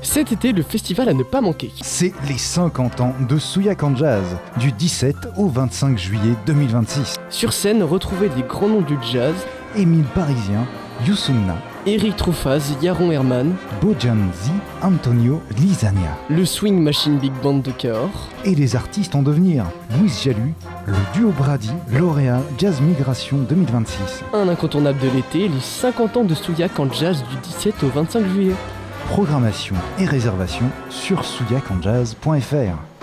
Cet été, le festival à ne pas manquer. C'est les 50 ans de Souillac en Jazz, du 17 au 25 juillet 2026. Sur scène, retrouvez des grands noms du jazz. Émile Parisien, Youssoumna, Eric Truffaz, Yaron Herman, Bojanzi, Antonio Lisania. le Swing Machine Big Band de Cahors. Et les artistes en devenir, Louise Jalu, le duo Brady, lauréat Jazz Migration 2026. Un incontournable de l'été, les 50 ans de Souillac en Jazz du 17 au 25 juillet. Programmation et réservation sur souillacanjazz.fr.